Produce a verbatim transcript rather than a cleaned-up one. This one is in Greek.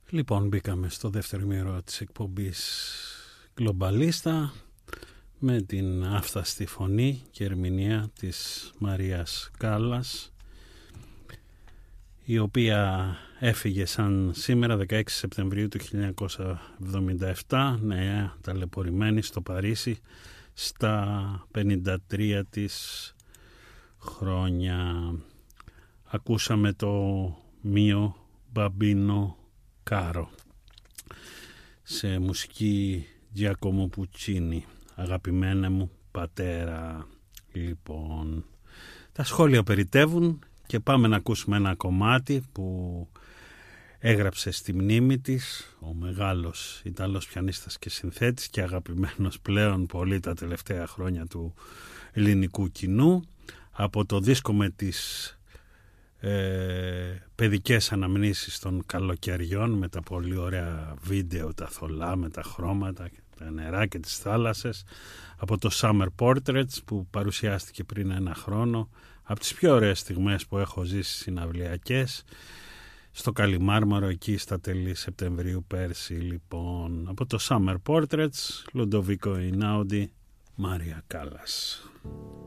Λοιπόν, μπήκαμε στο δεύτερο ημίωρο της εκπομπής Γκλομπαλίστα με την άφθαστη φωνή και ερμηνεία της Μαρίας Κάλλας, η οποία έφυγε σαν σήμερα δεκαέξι Σεπτεμβρίου του χίλια εννιακόσια εβδομήντα επτά, νέα ταλαιπωρημένη στο Παρίσι στα πενήντα τρία της χρόνια. Ακούσαμε το Μίο Μπαμπίνο Κάρο σε μουσική Giacomo Puccini, αγαπημένα μου πατέρα. Λοιπόν, τα σχόλια περιτεύουν και πάμε να ακούσουμε ένα κομμάτι που έγραψε στη μνήμη της ο μεγάλος Ιταλός πιανίστας και συνθέτης και αγαπημένος πλέον πολύ τα τελευταία χρόνια του ελληνικού κοινού, από το δίσκο με τις ε, παιδικές αναμνήσεις των καλοκαιριών, με τα πολύ ωραία βίντεο, τα θολά με τα χρώματα, τα νερά και τις θάλασσες, από το Summer Portraits που παρουσιάστηκε πριν ένα χρόνο, από τις πιο ωραίες στιγμές που έχω ζήσει συναυλιακές στο Καλιμάρμαρο, εκεί στα τέλη Σεπτεμβρίου πέρσι. Λοιπόν, από το Summer Portraits, Λουντοβίκο Εινάουντι, Μάρια Κάλλας.